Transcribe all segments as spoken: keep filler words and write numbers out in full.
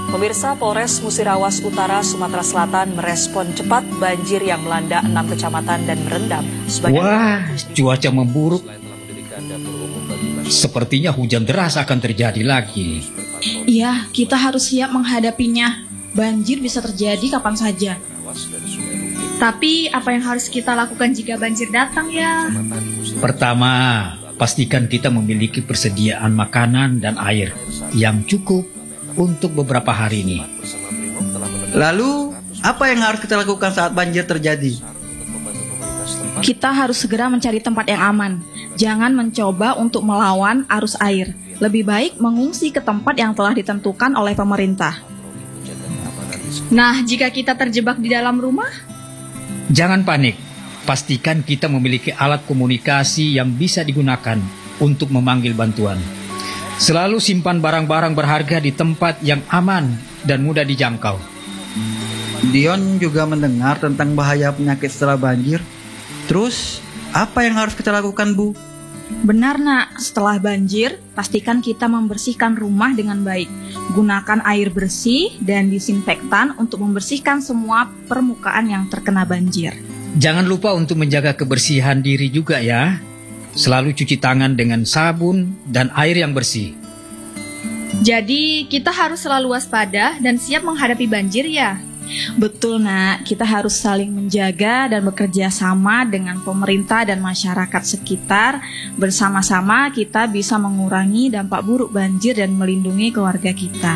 Pemirsa, Polres Musirawas Utara, Sumatera Selatan merespon cepat banjir yang melanda enam kecamatan dan merendam sebagian. Wah, cuaca memburuk. Sepertinya hujan deras akan terjadi lagi. Iya, kita harus siap menghadapinya. Banjir bisa terjadi kapan saja. Tapi apa yang harus kita lakukan jika banjir datang ya? Pertama, pastikan kita memiliki persediaan makanan dan air yang cukup untuk beberapa hari ini. Lalu, apa yang harus kita lakukan saat banjir terjadi? Kita harus segera mencari tempat yang aman. Jangan mencoba untuk melawan arus air. Lebih baik mengungsi ke tempat yang telah ditentukan oleh pemerintah. Nah, jika kita terjebak di dalam rumah? Jangan panik. Pastikan kita memiliki alat komunikasi yang bisa digunakan untuk memanggil bantuan. Selalu simpan barang-barang berharga di tempat yang aman dan mudah dijangkau. Dion juga mendengar tentang bahaya penyakit setelah banjir. Terus, apa yang harus kita lakukan, Bu? Benar, Nak. Setelah banjir, pastikan kita membersihkan rumah dengan baik. Gunakan air bersih dan disinfektan untuk membersihkan semua permukaan yang terkena banjir. Jangan lupa untuk menjaga kebersihan diri juga ya. Selalu cuci tangan dengan sabun dan air yang bersih. Jadi kita harus selalu waspada dan siap menghadapi banjir ya? Betul, Nak. Kita harus saling menjaga dan bekerja sama dengan pemerintah dan masyarakat sekitar. Bersama-sama kita bisa mengurangi dampak buruk banjir dan melindungi keluarga kita.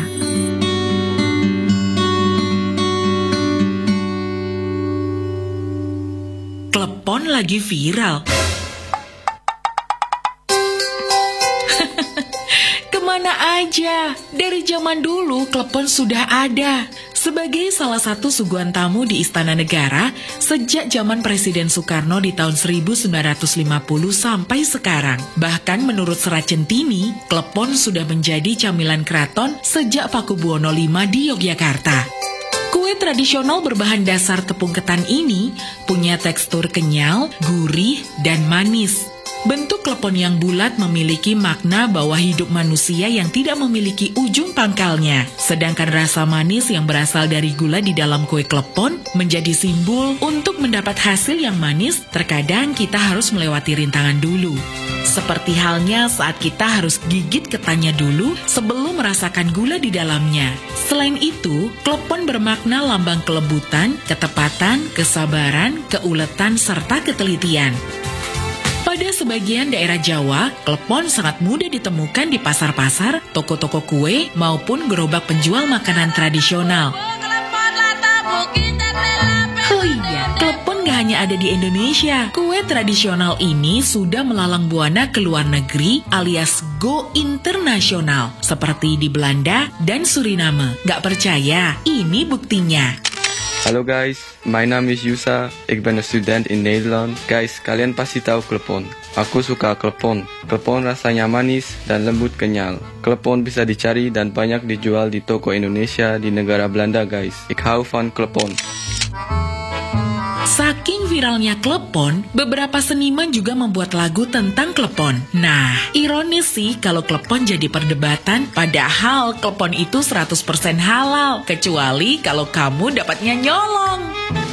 Klepon lagi viral. Kemana aja? Dari zaman dulu klepon sudah ada. Sebagai salah satu suguhan tamu di Istana Negara sejak zaman Presiden Soekarno di tahun seribu sembilan ratus lima puluh sampai sekarang. Bahkan menurut Serat Centini, klepon sudah menjadi camilan keraton sejak Pakubuwono lima di Yogyakarta. Kue tradisional berbahan dasar tepung ketan ini punya tekstur kenyal, gurih, dan manis. Bentuk klepon yang bulat memiliki makna bahwa hidup manusia yang tidak memiliki ujung pangkalnya. Sedangkan rasa manis yang berasal dari gula di dalam kue klepon menjadi simbol untuk mendapat hasil yang manis, terkadang kita harus melewati rintangan dulu. Seperti halnya saat kita harus gigit ketannya dulu sebelum merasakan gula di dalamnya. Selain itu, klepon bermakna lambang kelembutan, ketepatan, kesabaran, keuletan, serta ketelitian. Pada sebagian daerah Jawa, klepon sangat mudah ditemukan di pasar-pasar, toko-toko kue, maupun gerobak penjual makanan tradisional. Oh iya, klepon gak hanya ada di Indonesia. Kue tradisional ini sudah melalang buana ke luar negeri alias go internasional, seperti di Belanda dan Suriname. Gak percaya? Ini buktinya. Hallo guys, mijn naam is Yusa, ik ben een student in Nederland. Guys, kalian pasti tahu klepon. Aku suka klepon. Klepon rasanya manis dan lembut kenyal. Klepon bisa dicari dan banyak dijual di toko Indonesia di negara Belanda guys. Ik hou van klepon. Saking viralnya klepon, beberapa seniman juga membuat lagu tentang klepon. Nah, ironis sih kalau klepon jadi perdebatan, padahal klepon itu seratus persen halal, kecuali kalau kamu dapatnya nyolong.